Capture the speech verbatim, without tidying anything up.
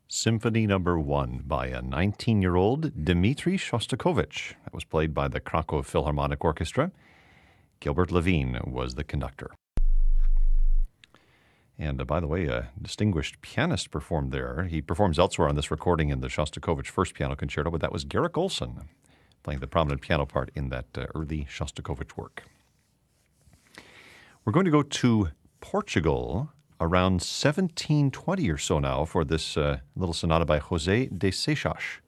Symphony Number One by a nineteen-year-old Dmitri Shostakovich. That was played by the Krakow Philharmonic Orchestra. Gilbert Levine was the conductor. And uh, by the way, a distinguished pianist performed there. He performs elsewhere on this recording in the Shostakovich First Piano Concerto, but that was Garrick Olson playing the prominent piano part in that uh, early Shostakovich work. We're going to go to Portugal around seventeen twenty or so now for this uh, little sonata by José de Seixas.